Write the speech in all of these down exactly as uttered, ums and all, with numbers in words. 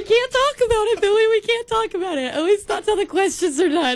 We can't talk about it, Billy. We can't talk about it. At least not till the questions are done.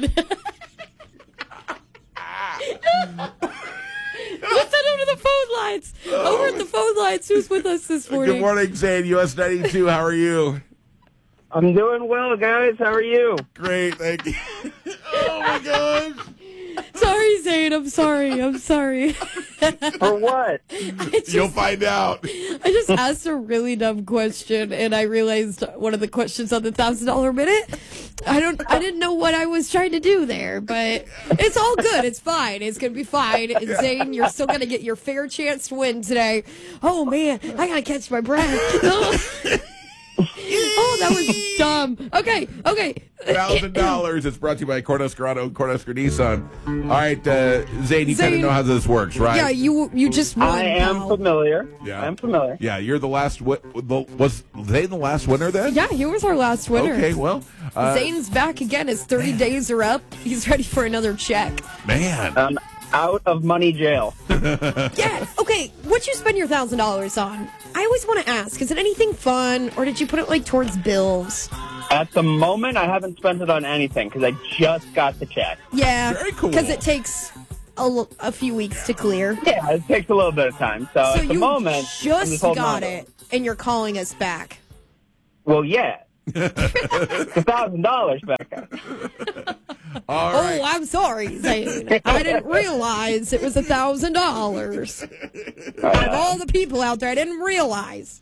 Let's head over to the phone lines. Over at the phone lines, who's with us this morning? Good morning, Zane. U S ninety-two. How are you? I'm doing well, guys. How are you? Great, thank you. Oh, my gosh. Sorry, Zane. I'm sorry. I'm sorry. For what? Just, You'll find out. I just asked a really dumb question, and I realized one of the questions on the thousand dollar minute. I don't. I didn't know what I was trying to do there, but it's all good. It's fine. It's gonna be fine. And Zane, you're still gonna get your fair chance to win today. Oh man, I gotta catch my breath. Oh, that was dumb. Okay, okay. Thousand dollars. It's brought to you by Cornhusker Auto, Cornhusker Nissan. All right, uh, Zane, you kind of Zane- know how this works, right? Yeah, you you just won. I am pal. familiar. Yeah. I'm familiar. Yeah, you're the last. Wi- the, was Zane the last winner then? Yeah, he was our last winner. Okay, well, uh, Zane's back again. His thirty days are up. He's ready for another check. man. I'm out of money jail. Yeah. Okay. What'd you spend your thousand dollars on? I always want to ask. Is it anything fun, or did you put it like towards bills? At the moment, I haven't spent it on anything because I just got the check. Yeah. Very cool. Because it takes a, l- a few weeks to clear. Yeah, it takes a little bit of time. So, So at the you moment, I'm just holding on got to it, and you're calling us back. Well, yeah. It's a thousand dollars back. All Oh, right. I'm sorry, Zane. I didn't realize it was a thousand dollars. Out of all the people out there, I didn't realize.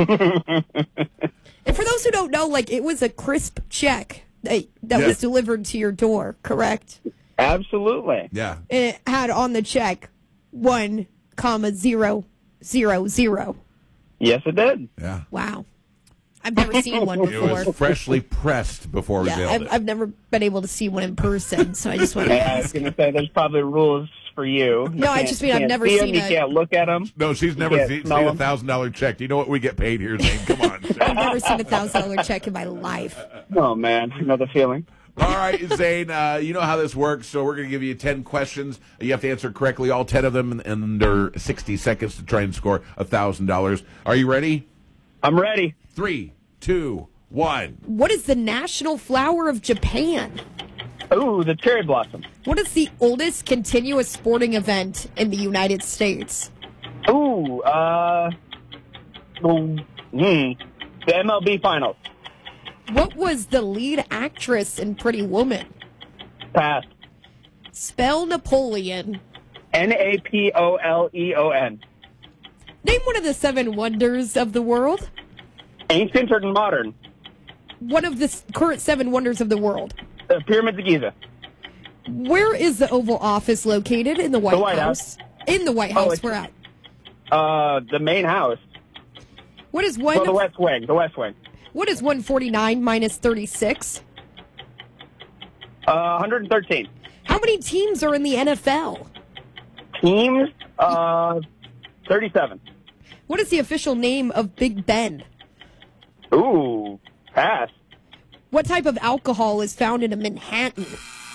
And for those who don't know, like, it was a crisp check that, that Yes. was delivered to your door, correct? Absolutely. Yeah. And it had on the check one comma zero zero zero. Yes, it did. Yeah. Wow. I've never seen one It before. was freshly pressed before we Yeah, mailed I've, it. I've never been able to see one in person, so I just want to Yeah, I was ask. going to say, there's probably rules for you. No, I just mean I've never see seen them, a- You can't look at them. No, she's never Yeah, seen, smell seen a them. thousand dollar check. Do you know what we get paid here, Zane? Come on. I've never seen a thousand dollar check in my life. Oh, man. I know the feeling. All right, Zane, uh, you know how this works, so we're going to give you ten questions. You have to answer correctly all ten of them in, in under sixty seconds to try and score one thousand dollars. Are you ready? I'm ready. Three, two, one. What is the national flower of Japan? Ooh, the cherry blossom. What is the oldest continuous sporting event in the United States? Ooh, uh, well, hmm, the M L B Finals. What was the lead actress in Pretty Woman? Pass. Spell Napoleon. N A P O L E O N. Name one of the seven wonders of the world. Ancient or modern? One of the s- current seven wonders of the world. The Pyramids of Giza. Where is the Oval Office located in the White, White House? In the White Oh, House, it's- we're at. Uh, the main house. What is one? Well, the West Wing. The West Wing. What is one forty-nine minus thirty-six? Uh, one hundred thirteen. How many teams are in the N F L? Teams, uh, thirty-seven. What is the official name of Big Ben? Ooh, pass. What type of alcohol is found in a Manhattan?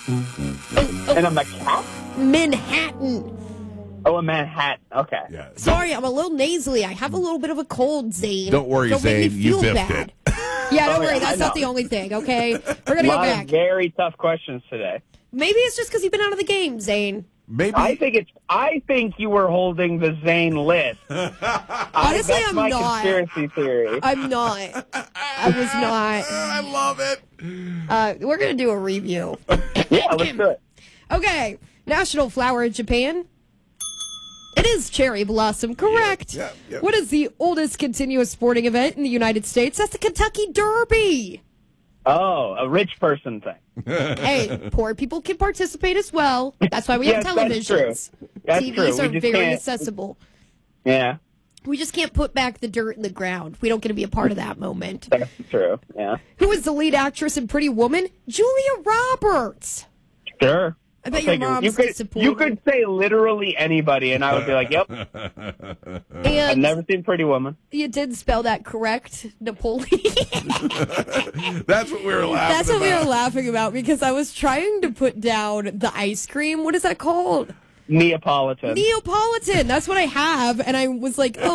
And a Macau? Manhattan. Oh, a Manhattan. Okay. Yeah. Sorry, I'm a little nasally. I have a little bit of a cold, Zane. Don't worry, Don't make me Zane, you feel biffed bad. it. Yeah, don't Oh, worry. yeah, That's I not know. the only thing, okay? We're A going to go lot back. of very tough questions today. Maybe it's just because you've been out of the game, Zane. Maybe. I think it's. I think you were holding the Zane list. Honestly, That's I'm my not. conspiracy theory. I'm not. I was not. I love it. Uh, we're going to do a review. Yeah, let's do it. Okay. National flower in Japan. It is cherry blossom, correct. Yeah, yeah, yeah. What is the oldest continuous sporting event in the United States? That's the Kentucky Derby. Oh, a rich person thing. Hey, poor people can participate as well. That's why we have Yes, that's true. televisions. That's T Vs true. We are just very can't- accessible. Yeah, We just can't put back the dirt in the ground. We don't get to be a part of that moment. that's true. Yeah, Who is the lead actress in Pretty Woman? Julia Roberts. sure. I bet I'll your take it. mom's you could, disappointed. You could say literally anybody, and I would be like, "Yep, I've And never seen Pretty Woman." you did spell that correct, Napoleon. That's what we were laughing That's what we were about. laughing about because I was trying to put down the ice cream. What is that called? Neapolitan. Neapolitan. That's what I have. And I was like, oh,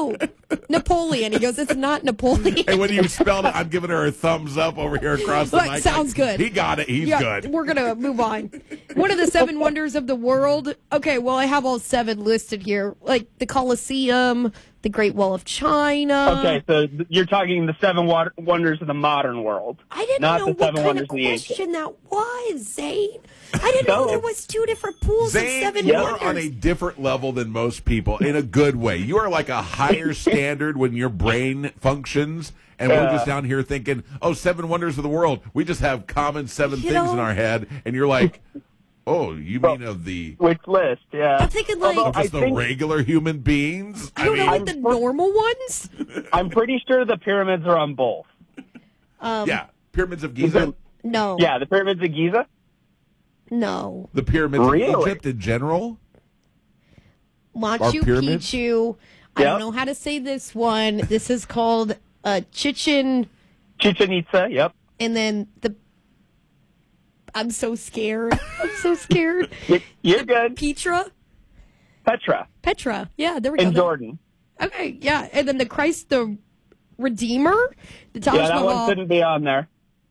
Napoleon. He goes, it's not Napoleon. And when you spelled it, I'm giving her a thumbs up over here across the Look, mic. sounds good. He got it. He's yeah, good. We're going to move on. What are the seven wonders of the world? Okay, well, I have all seven listed here. Like the Colosseum, the Great Wall of China. Okay, so th- you're talking the seven wa- wonders of the modern world. I didn't not know the what seven kind wonders of of the ancient. question that was, Zane. I didn't know No. there was two different pools Zane, of seven you wonders. are on a different level than most people in a good way. You are like a higher standard when your brain functions, and we're Yeah. just down here thinking, oh, seven wonders of the world. We just have common seven You things know- in our head, and you're like, oh, you mean of the Which list? Yeah. I'm thinking like, Although of I just the think- regular human beings? I don't know, mean, like the normal ones? I'm pretty sure the pyramids are on both. Um, yeah, pyramids of Giza, No. Yeah, the pyramids of Giza. No. the pyramids Really? of Egypt in general. Machu pyramids? Picchu. I Yep. don't know how to say this one. This is called uh, Chichen, Chichen Itza. Yep. and then the. I'm so scared. I'm so scared. You- You're good. Petra? Petra Petra. Yeah, there we in go. Jordan. Okay, yeah. And then the Christ the Redeemer? The Taj Yeah, that Mahal. one shouldn't be on there.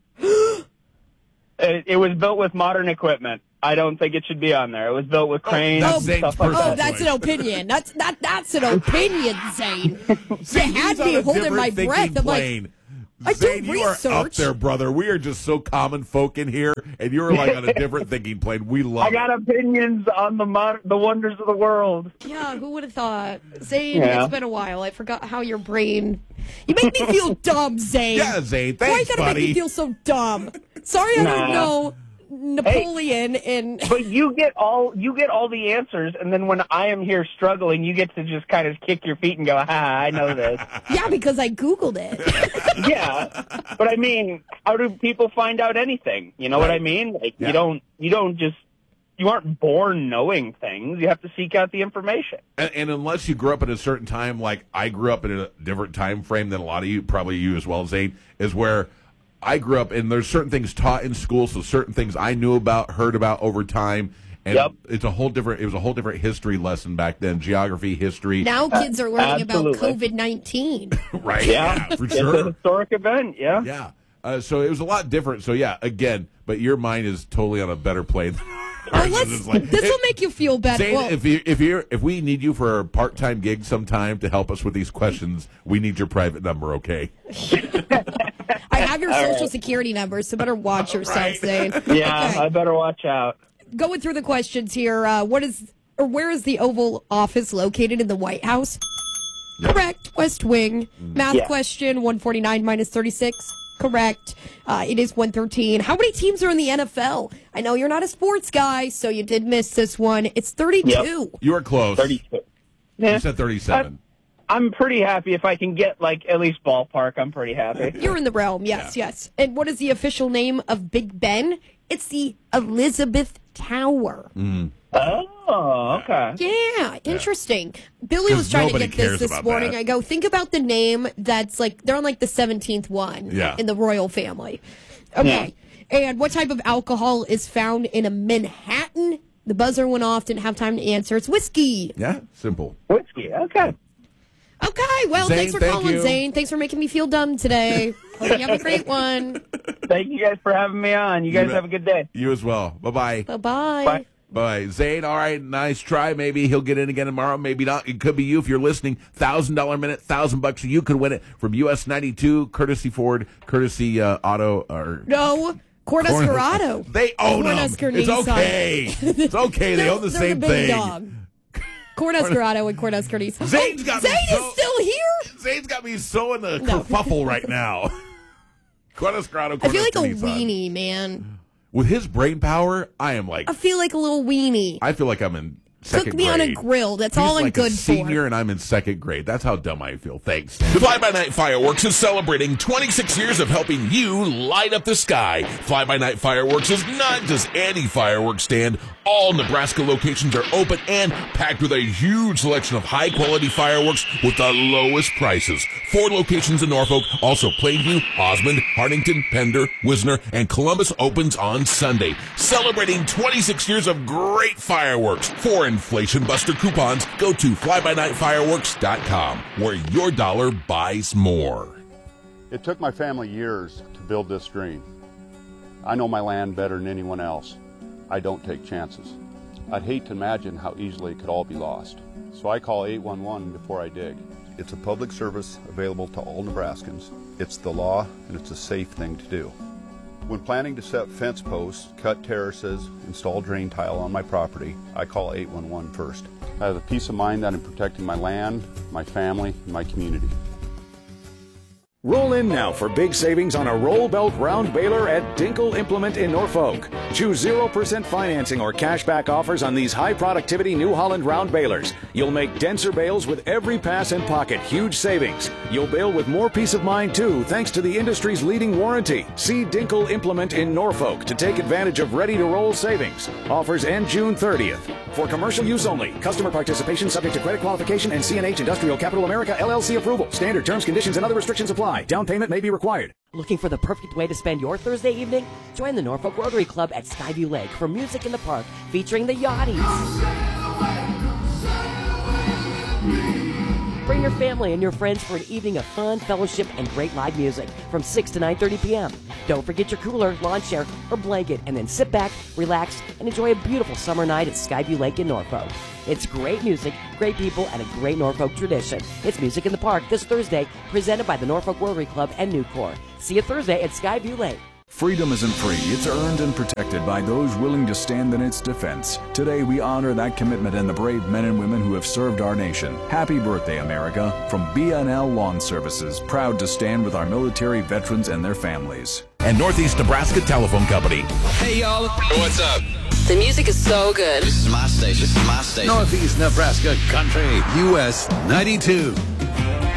it, it was built with modern equipment. I don't think it should be on there. It was built with cranes that's and Zane's stuff like personal Oh, that. that's an opinion. That's that. That's an opinion, Zane. Zane, You had he's on me a holding different my thinking breath. I'm like, plane. I do Zane, you are up research. there, brother. We are just so common folk in here, and you're like on a different thinking plane. We love I got it. opinions on the mod- the wonders of the world. yeah, who would have thought? Zane, Yeah. it's been a while. I forgot how your brain. You make me feel dumb, Zane. Yeah, Zane. Why you Thanks, gotta buddy. make me feel so dumb? Sorry, I don't Nah. know Napoleon and. But you get all you get all the answers, and then when I am here struggling, you get to just kind of kick your feet and go, "Ha, I know this." Yeah, because I Googled it. Yeah, but I mean, how do people find out anything? You know what I mean? Like Yeah. you don't you don't just you aren't born knowing things. You have to seek out the information. And, and unless you grew up at a certain time, like I grew up in a different time frame than a lot of you, probably you as well, Zane, is where I grew up, and there's certain things taught in school, so certain things I knew about, heard about over time, and Yep. it's a whole different. It was a whole different history lesson back then, geography, history, Now kids are learning about absolutely. COVID nineteen. right? Yeah, for it's a sure. historic event. Yeah. Yeah. Uh, so it was a lot different. So yeah, again, but your mind is totally on a better plane. than Oh, ours. let's, It's like- this will make you feel better. Zane, Well, if you if you if we need you for a part time gig sometime to help us with these questions, we need your private number, okay? I have your All social right. security number, so better watch yourself, Right. Zane. Yeah, Okay. I better watch out. Going through the questions here, uh, what is or where is the Oval Office located in the White House? Yeah. Correct. West Wing. Math Yeah. question: one forty nine minus thirty six. Correct. Uh, it is one thirteen. How many teams are in the N F L? I know you're not a sports guy, so you did miss this one. It's thirty-two. You were close. Thirty-two. You Yeah. said thirty-seven. I'm pretty happy if I can get like at least ballpark. I'm pretty happy. You're in the realm, yes, yes. And what is the official name of Big Ben? It's the Elizabeth Tower. Oh, okay. Yeah, interesting. Billy was 'Cause trying to nobody get this cares this about morning. that. I go, think about the name that's like, they're on like the seventeenth one Yeah. in the royal family. Okay. And what type of alcohol is found in a Manhattan? The buzzer went off, didn't have time to answer. It's whiskey. Yeah, simple. Whiskey. Okay. Okay, well, Zane, thanks for thank calling, you. Zane. Thanks for making me feel dumb today. Hope you have a great one. Thank you guys for having me on. You guys bet. have a good day. You as well. Bye bye. Bye-bye. Bye. Bye. Zane, all right, nice try. Maybe he'll get in again tomorrow. Maybe not. It could be you if you're listening. Thousand dollar minute, thousand bucks. You could win it from U S ninety-two, courtesy Ford, courtesy uh, Auto. Or No, Cornuscarado. They own them. Cornhusker It's Nissan. okay. It's okay. They They're- own the they're same big thing. dog. Cornuscarado and Cornhusker Nissan. Zane's Oh, got me Zane so- is still here? Zane's got me so in the No. kerfuffle right now. Cornuscarado, I feel like a Cornhusker Nissan. weenie, man. With his brain power, I am like, I feel like a little weenie. I feel like I'm in second Cook me grade. on a grill. That's He's all I'm like good a senior for. and I'm in second grade. That's how dumb I feel. Thanks. The Fly By Night Fireworks is celebrating twenty-six years of helping you light up the sky. Fly By Night Fireworks is not just any fireworks stand. All Nebraska locations are open and packed with a huge selection of high-quality fireworks with the lowest prices. Four locations in Norfolk, also Plainview, Osmond, Hartington, Pender, Wisner, and Columbus opens on Sunday. Celebrating twenty-six years of great fireworks. For inflation buster coupons, go to fly by night fireworks dot com, where your dollar buys more. It took my family years to build this dream. I know my land better than anyone else. I don't take chances. I'd hate to imagine how easily it could all be lost. So I call eight one one before I dig. It's a public service available to all Nebraskans. It's the law, and it's a safe thing to do. When planning to set fence posts, cut terraces, install drain tile on my property, I call eight one one first. I have the peace of mind that I'm protecting my land, my family, and my community. Roll in now for big savings on a roll belt round baler at Dinkle Implement in Norfolk. Choose zero percent financing or cashback offers on these high productivity New Holland round balers. You'll make denser bales with every pass and pocket. Huge savings. You'll bale with more peace of mind too, thanks to the industry's leading warranty. See Dinkle Implement in Norfolk to take advantage of ready to roll savings. Offers end June thirtieth. For commercial use only. Customer participation subject to credit qualification and C and H Industrial Capital America L L C approval. Standard terms, conditions, and other restrictions apply. Down payment may be required. Looking for the perfect way to spend your Thursday evening? Join the Norfolk Rotary Club at Skyview Lake for music in the park featuring the Yachties. Bring your family and your friends for an evening of fun, fellowship, and great live music from six to nine thirty p.m. Don't forget your cooler, lawn chair, or blanket, and then sit back, relax, and enjoy a beautiful summer night at Skyview Lake in Norfolk. It's great music, great people, and a great Norfolk tradition. It's Music in the Park this Thursday, presented by the Norfolk Rotary Club and Nucor. See you Thursday at Skyview Lake. Freedom isn't free. It's earned and protected by those willing to stand in its defense. Today, we honor that commitment and the brave men and women who have served our nation. Happy birthday, America. From B N L Lawn Services, proud to stand with our military veterans and their families. And Northeast Nebraska Telephone Company. Hey, y'all. What's up? The music is so good. This is my station. This is my station. Northeast Nebraska Country, U S ninety-two.